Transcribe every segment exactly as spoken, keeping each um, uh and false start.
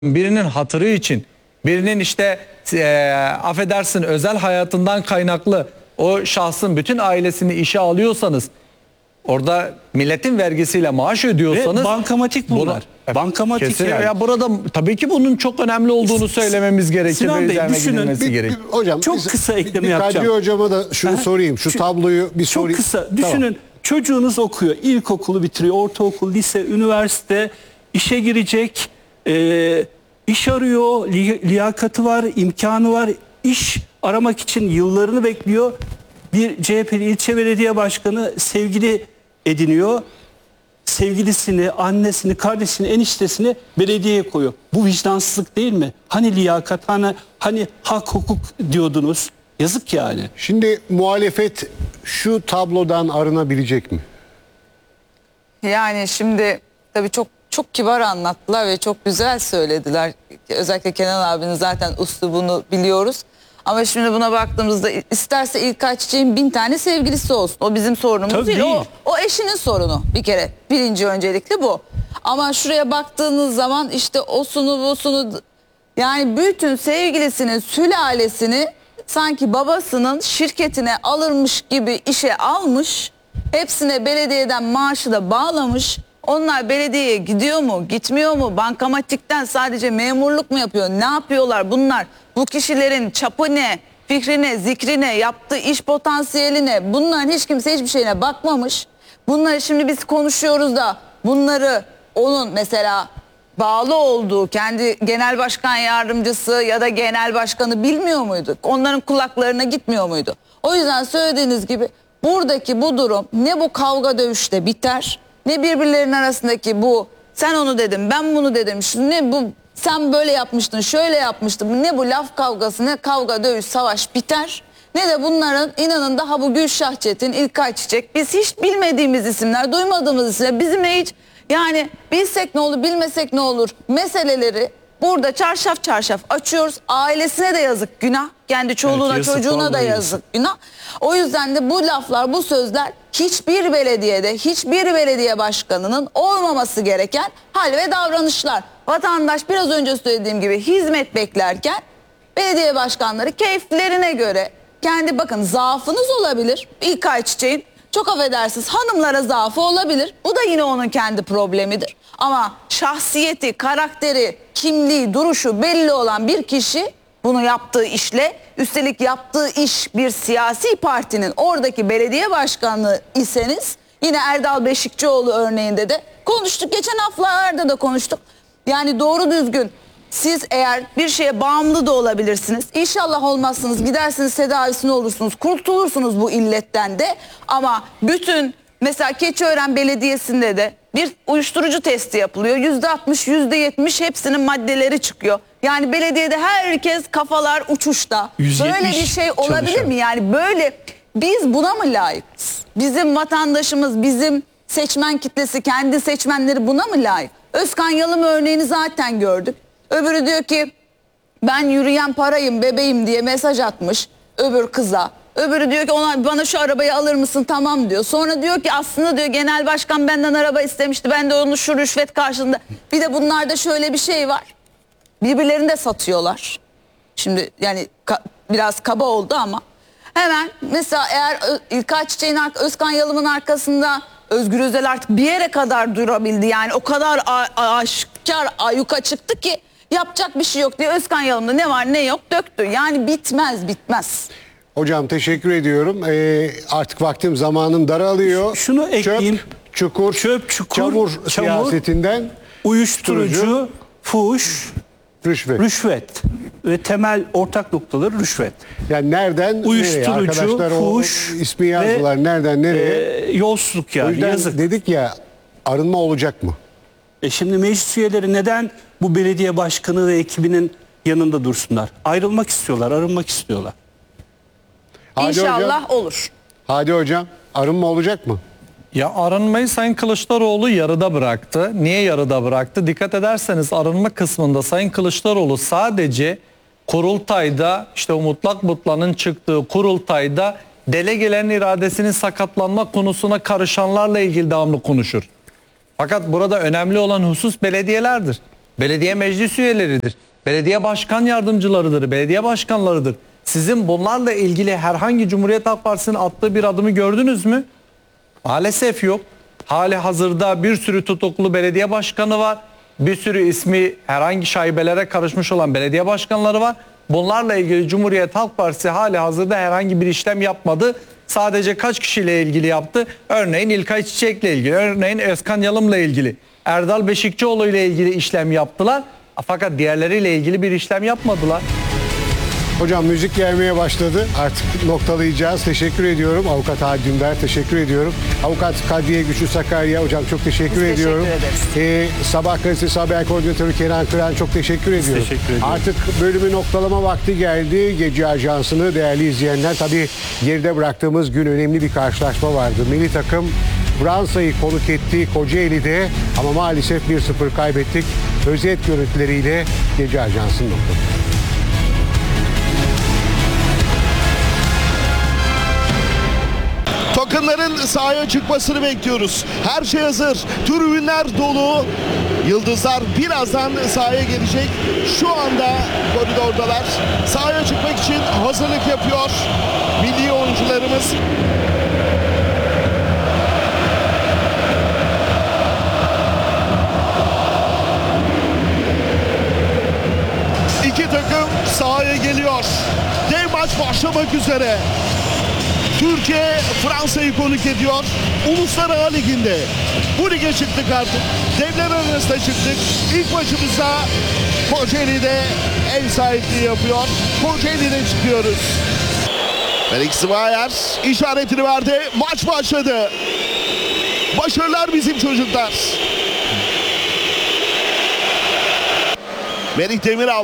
birinin hatırı için, birinin işte e, affedersin özel hayatından kaynaklı o şahsın bütün ailesini işe alıyorsanız, orada milletin vergisiyle maaş ödüyorsanız... Ve bankamatik bunlar. Buna, bankamatik kesinlikle. yani. Ya burada tabii ki bunun çok önemli olduğunu söylememiz gerekir. Sinan Bey, düşünün. Bir, bir, hocam, çok biz, kısa ekleme bir, yapacağım. Kadri hocama da şunu Aha. sorayım. Şu, şu tabloyu bir çok sorayım. Çok kısa. Düşünün. Tamam. Çocuğunuz okuyor. İlkokulu bitiriyor. Ortaokul, lise, üniversite. İşe girecek. E, iş arıyor. Li, liyakatı var. İmkanı var. İş aramak için yıllarını bekliyor. Bir C H P'li ilçe belediye başkanı sevgili ediniyor. Sevgilisini, annesini, kardeşini, eniştesini belediyeye koyuyor. Bu vicdansızlık değil mi? Hani liyakat, hani, hani hak hukuk diyordunuz. Yazık yani. Şimdi muhalefet şu tablodan arınabilecek mi? Yani şimdi tabii çok çok kibar anlattılar ve çok güzel söylediler. Özellikle Kenan abinin zaten üslubunu biliyoruz. Ama şimdi buna baktığımızda isterse İlkay Çiçek'in bin tane sevgilisi olsun. O bizim sorunumuz Tabii değil. değil. O, o eşinin sorunu bir kere. Birinci öncelikli bu. Ama şuraya baktığınız zaman işte osunu busunu, yani bütün sevgilisinin sülalesini sanki babasının şirketine alırmış gibi işe almış. Hepsine belediyeden maaşı da bağlamış. Onlar belediyeye gidiyor mu, gitmiyor mu? Bankamatikten sadece memurluk mu yapıyor? Ne yapıyorlar bunlar? Bu kişilerin çapı ne, fikri ne, zikri ne, yaptığı iş potansiyeli ne? Bunların hiç kimse hiçbir şeyine bakmamış. Bunları şimdi biz konuşuyoruz da bunları onun mesela bağlı olduğu kendi genel başkan yardımcısı ya da genel başkanı bilmiyor muydu? Onların kulaklarına gitmiyor muydu? O yüzden söylediğiniz gibi buradaki bu durum ne bu kavga dövüşte biter, ne birbirlerinin arasındaki bu sen onu dedim ben bunu dedim, ne bu sen böyle yapmıştın şöyle yapmıştın, ne bu laf kavgası, ne kavga dövüş savaş biter, ne de bunların inanın daha bu Gülşah Çetin, İlkay Çiçek, biz hiç bilmediğimiz isimler, duymadığımız isimler, bizimle hiç yani bilsek ne olur bilmesek ne olur meseleleri burada çarşaf çarşaf açıyoruz. Ailesine de yazık günah. Kendi çoluğuna Evet, yazık, çocuğuna da vallahi yazık günah. O yüzden de bu laflar, bu sözler hiçbir belediyede, hiçbir belediye başkanının olmaması gereken hal ve davranışlar. Vatandaş biraz önce söylediğim gibi hizmet beklerken belediye başkanları keyiflerine göre kendi, bakın zaafınız olabilir. İlkay Çiçek'in çok affedersiniz hanımlara zaafı olabilir. Bu da yine onun kendi problemidir. Ama şahsiyeti, karakteri, kimliği, duruşu belli olan bir kişi bunu yaptığı işle, üstelik yaptığı iş bir siyasi partinin oradaki belediye başkanlığı iseniz, yine Erdal Beşikçioğlu örneğinde de konuştuk. Geçen haftalarda da konuştuk. Yani doğru düzgün siz eğer bir şeye bağımlı da olabilirsiniz. İnşallah olmazsınız, gidersiniz tedavisine olursunuz, kurtulursunuz bu illetten de. Ama bütün mesela Keçiören Belediyesi'nde de bir uyuşturucu testi yapılıyor. yüzde altmış, yüzde yetmiş hepsinin maddeleri çıkıyor. Yani belediyede herkes kafalar uçuşta. Böyle bir şey olabilir çalışan. mi? Yani böyle biz buna mı layıkız? Bizim vatandaşımız, bizim seçmen kitlesi, kendi seçmenleri buna mı layık? Özkan Yalım örneğini zaten gördük. Öbürü diyor ki ben yürüyen parayım bebeğim diye mesaj atmış öbür kıza. Öbürü diyor ki ona, bana şu arabayı alır mısın, tamam diyor. Sonra diyor ki aslında diyor genel başkan benden araba istemişti, ben de onu şu rüşvet karşılığında. Bir de bunlarda şöyle bir şey var. Birbirlerini de satıyorlar. Şimdi yani ka biraz kaba oldu ama hemen mesela eğer İlkay Çiçek'in, Özkan Yalım'ın arkasında Özgür Özel artık bir yere kadar durabildi. Yani o kadar aşikar ayyuka çıktı ki yapacak bir şey yok diye Özkan Yalım'da ne var ne yok döktü. Yani bitmez bitmez. Hocam teşekkür ediyorum. Ee, artık vaktim zamanım daralıyor. Şunu ekleyeyim. Çöp, çukur, Çöp, çukur, çamur, çamur, siyasetinden uyuşturucu, fuhuş, rüşvet. rüşvet ve temel ortak noktaları rüşvet. Yani nereden Uyuşturucu, nereye? Arkadaşlar fuhuş o ismi yazdılar. ve, Nereden nereye? E, yolsuzluk O yani yüzden yazık. dedik ya, arınma olacak mı? E şimdi meclis üyeleri neden bu belediye başkanı ve ekibinin yanında dursunlar? Ayrılmak istiyorlar, arınmak istiyorlar. Hadi İnşallah hocam, olur. Hadi hocam, arınma olacak mı? Ya arınmayı Sayın Kılıçdaroğlu yarıda bıraktı. Niye yarıda bıraktı? Dikkat ederseniz arınma kısmında Sayın Kılıçdaroğlu sadece kurultayda, işte o mutlak mutlanın çıktığı kurultayda delegelerin iradesinin sakatlanma konusuna karışanlarla ilgili devamlı konuşur. Fakat burada önemli olan husus belediyelerdir. Belediye meclis üyeleridir. Belediye başkan yardımcılarıdır. Belediye başkanlarıdır. Sizin bunlarla ilgili herhangi Cumhuriyet Halk Partisi'nin attığı bir adımı gördünüz mü? Maalesef yok. Hali hazırda bir sürü tutuklu belediye başkanı var. Bir sürü ismi herhangi şaibelere karışmış olan belediye başkanları var. Bunlarla ilgili Cumhuriyet Halk Partisi hali hazırda herhangi bir işlem yapmadı. Sadece kaç kişiyle ilgili yaptı? Örneğin İlkay Çiçek'le ilgili, örneğin Özkan Yalım'la ilgili, Erdal Beşikçioğlu ile ilgili işlem yaptılar. Fakat diğerleriyle ilgili bir işlem yapmadılar. Hocam müzik gelmeye başladı. Artık noktalayacağız. Teşekkür ediyorum. Avukat Hadi Dündar teşekkür ediyorum. Avukat Kadriye Güçlü Sakarya hocam çok teşekkür Biz ediyorum. teşekkür Ee, Sabah gazetesi haber koordinatörü Kenan Kıran çok teşekkür ediyorum. teşekkür ediyorum. Artık bölümü noktalama vakti geldi. Gece Ajansı'nı değerli izleyenler, tabii geride bıraktığımız gün önemli bir karşılaşma vardı. Milli takım Fransa'yı konuk etti Kocaeli'de ama maalesef bir sıfır kaybettik. Özet görüntüleriyle Gece Ajansı'nın noktası. Takımların sahaya çıkmasını bekliyoruz. Her şey hazır. Tribünler dolu. Yıldızlar birazdan sahaya gelecek. Şu anda koridordalar. Sahaya çıkmak için hazırlık yapıyor milli oyuncularımız. İki takım sahaya geliyor. Dev maç başlamak üzere. Türkiye Fransa'yı konuk ediyor. Uluslar Ligi'nde. Bu lige çıktık artık. Devler arasında çıktık. İlk maçımızda Kocaeli'de ev sahipliği yapıyor. Kocaeli'de çıkıyoruz. Felix Zwayer işaretini verdi. Maç başladı. Başarılar bizim çocuklar. Melih Demiral.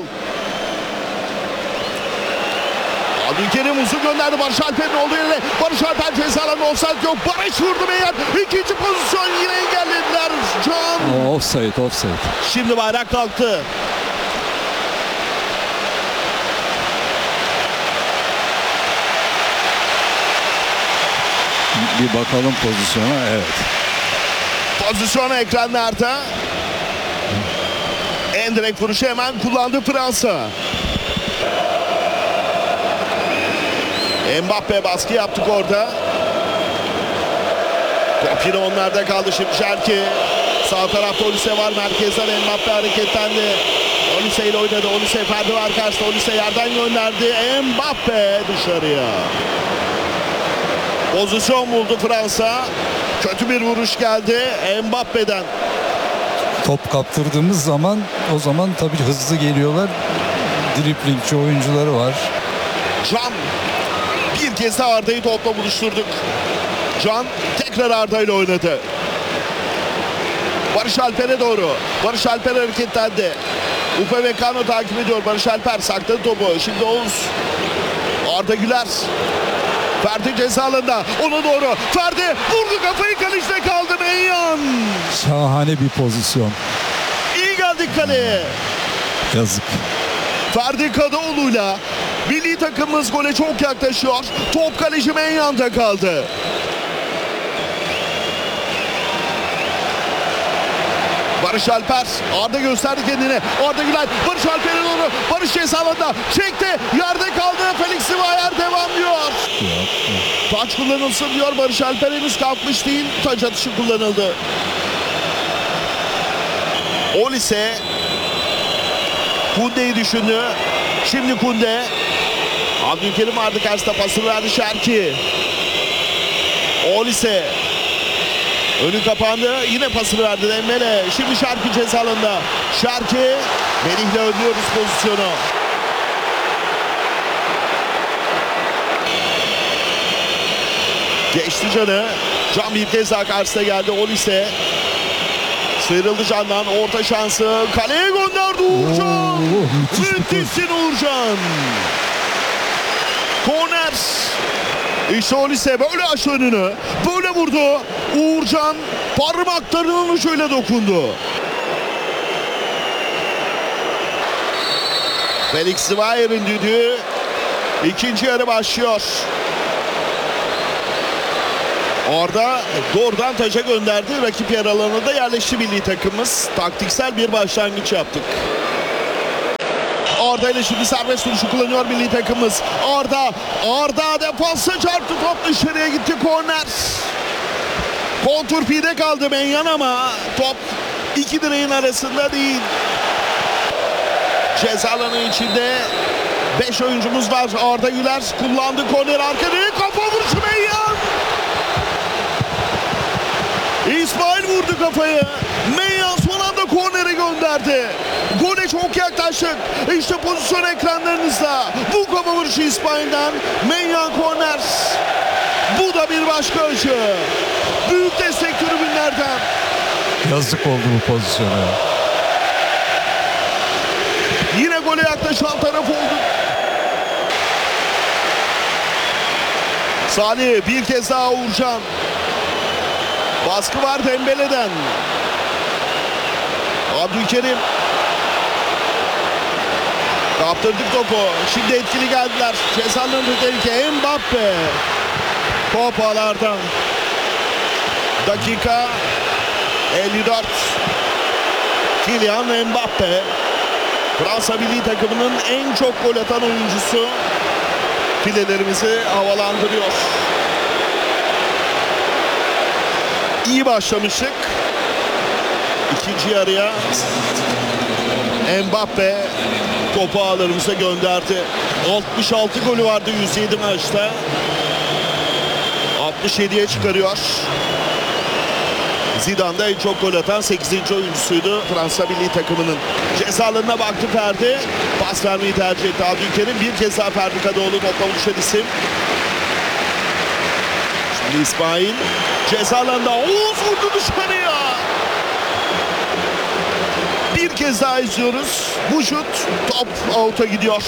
Abdülkerim uzun gönderdi Barış Alper'in olduğu yerine. Barış Alper cezalarında offside yok. Barış vurdu Meyer. İkinci pozisyon yine engellediler. Can. Offside, offside. Şimdi bayrak kalktı. Bir bakalım pozisyona, evet. Pozisyon ekranlarda. En direkt vuruşu hemen kullandı Fransa. Mbappe baskı yaptık orada. Top yine onlarda kaldı şimdi Şerki. Sağ tarafta Olise var, merkezden Mbappe hareketlendi. Olise ile oynadı. Olise perde var karşısında. Olise yerden gönderdi. Mbappe dışarıya. Pozisyon buldu Fransa. Kötü bir vuruş geldi Mbappe'den. Top kaptırdığımız zaman o zaman tabii hızlı geliyorlar. Driplingçi oyuncuları var. Can. Bir kez daha Arda'yı topla buluşturduk. Can tekrar Arda ile oynadı. Barış Alper'e doğru. Barış Alper hareketlendi. Upamecano takip ediyor. Barış Alper sakladı topu. Şimdi Oğuz. Arda Güler. Ferdi ceza alanında. Ona doğru. Ferdi vurdu kafayı, kalecide kaldı Meyyan. Şahane bir pozisyon. İyi geldik kaleye. Yazık. Ferdi Kadıoğlu'yla milli takımımız gole çok yaklaşıyor. Top kaleci Meyyan'da kaldı. Barış Alper, Arda gösterdi kendini. Arda Güler, Barış Alper'e doğru. Barış ceza alanında çekti. Yerde kaldı. Felix Zwayer devam diyor. Taç kullanılsın diyor. Barış Alper henüz kalkmış değil. Taç atışı kullanıldı. Olise Kunde'yi düşündü. Şimdi Kunde. Abdülkerim vardı karşısında, pasını verdi Şerki. Olise. Önü kapandı. Yine pasını verdi Dembele. Şimdi Şerki ceza alanında. Şerki. Melih'le önlüyoruz pozisyonu. Geçti Can'ı. Can bir kez daha karşısına geldi. Olise. Sıyrıldı Can'dan. Orta şansı. Kaleye gönderdi Uğurcan. Oo, müthiş bir Müthişsin Uğurcan. Korner. İşte Olise böyle aç önünü. Böyle vurdu. Uğurcan parmaklarının ucuyla dokundu. Felix Zwayer'in düdüğü. İkinci yarı başlıyor. Orada doğrudan taca gönderdi. Rakip yer alanına da yerleşti milli takımımız. Taktiksel bir başlangıç yaptık. Arda ile şimdi serbest vuruşu kullanıyor milli takımımız. Arda, Arda defansa çarptı, top dışarıya gitti, korner. Kontrpide kaldı Menyan ama top iki direğin arasında değil. Ceza alanı içinde beş oyuncumuz var. Arda Güler kullandı korner, arka direk, kafa vuruşu Menyan. İsmail vurdu kafayı. Menyan son anda kornere gönderdi. Gole çok yaklaştık. İşte pozisyon ekranlarınızda. Bu kafa vuruşu İsmail'den. Menyan korner. Bu da bir başka acı. Büyük destek tribünlerden. Yazık oldu bu pozisyona. Yine gole yaklaşan taraf oldu. Salih bir kez daha Uğurcan. Baskı var Dembele'den. Abdülkerim. Kaptırdık topu. Şimdi etkili geldiler. Cezalarının tehlike. Mbappe. Top ağlardan. Dakika elli dört. Kylian Mbappe. Fransa milli takımının en çok gol atan oyuncusu. Filelerimizi havalandırıyor. İyi başlamıştık. İkinci yarıya Mbappe topu ağlarımıza gönderdi. altmış altı golü vardı yüz yedi maçta. altmış yediye çıkarıyor. Zidane da en çok gol atan sekizinci oyuncusuydu Fransa milli takımının. Ceza alanına baktı Ferdi. Pas vermeyi tercih etti Abdülkerim. Bir kez daha Ferdi Kadıoğlu topla buluşan isim. Şimdi İsmail. Ceza alanında Oğuz vurdu dışarıya. Bir kez daha izliyoruz. Bu şut top out'a gidiyor.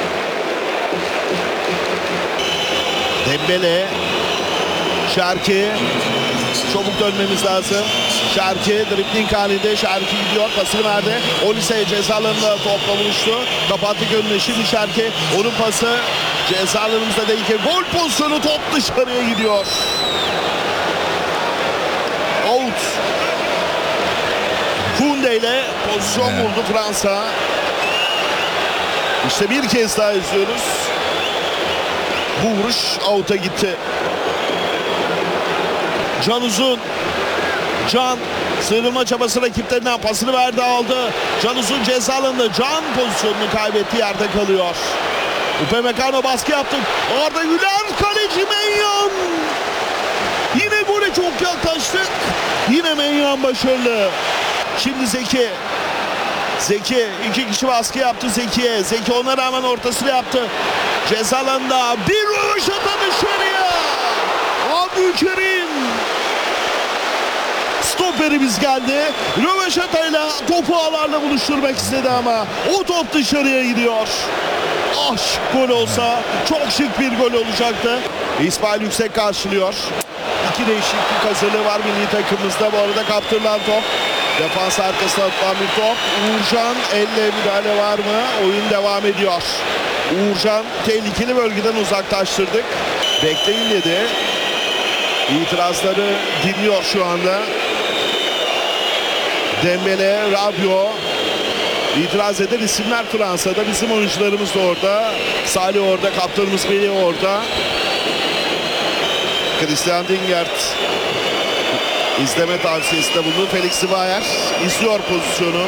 Dembele. Şerki. Çabuk dönmemiz lazım. Şerki dribling halinde. Şerki gidiyor. Pasını verdi. Olise ceza alanında topla buluştu. Kapattık önüne. Şimdi Şerki. Onun pası ceza alanımızda değil ki. Gol pozisyonu, top dışarıya gidiyor. Out. Kunde ile pozisyon buldu Fransa. İşte bir kez daha izliyoruz. Bu vuruş out'a gitti. Can Uzun. Can sıyrılma çabası rakiplerinden, pasını verdi, aldı. Can Uzun ceza alanında. Can pozisyonunu kaybetti, yerde kalıyor. Upamecano baskı yaptı. Arda Güler, kaleci Menyan. Yine gole çok yaklaştık. Yine Menyan başarılı. Şimdi Zeki. Zeki iki kişi baskı yaptı Zeki'ye. Zeki ona rağmen ortasını yaptı. Ceza alanında bir röveşata dışarıya. Abdülkerim. Stoperimiz geldi. Röveşatayla topu ağlarla buluşturmak istedi ama o top dışarıya gidiyor. Ah, gol olsa çok şık bir gol olacaktı. İsmail Yüksek karşılıyor. İki değişiklik hazırlığı var milli takımımızda. Bu arada kaptırılan top. Defans arkasına atılan bir top. Uğurcan, elle müdahale var mı? Oyun devam ediyor. Uğurcan tehlikeli bölgeden uzaklaştırdık. Bekleyin dedi. İtirazları dinliyor şu anda. Dembele, Rabiot. İtiraz eden isimler Fransa'da. Bizim oyuncularımız da orada. Salih orada, kaptanımız Melih orada. Christian Dingert izleme tavsiyesinde bulundu. Felix Zivayar izliyor pozisyonu.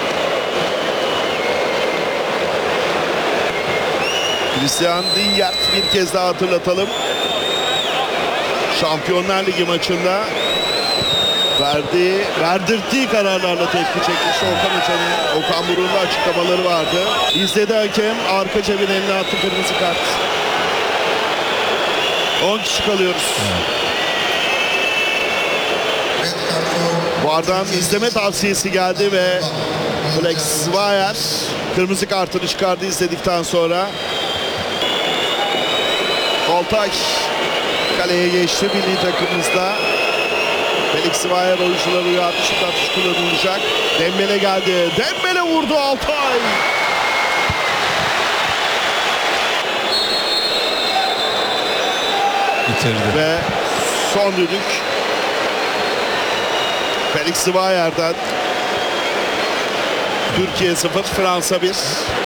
Christian Dingert, bir kez daha hatırlatalım. Şampiyonlar Ligi maçında verdiği, verdirttiği kararlarla tepki çekmişti Okan Hoca'nın. Okan Buruk'un açıklamaları vardı. İzledi hakem, arka cebine eline attı, kırmızı kart. on kişi kalıyoruz. Vardan izleme tavsiyesi geldi ve Felix Zivayar kırmızı kartını çıkardı izledikten sonra. Altay kaleye geçti milli takımımızda. Felix Zivayar oyuncuları uyardı. Şimdi atış kullanılacak. Dembele geldi. Dembele vurdu Altay. Bitirdi. Ve Son düdük. Felix Zweyer'den. Türkiye sıfır, Fransa bir.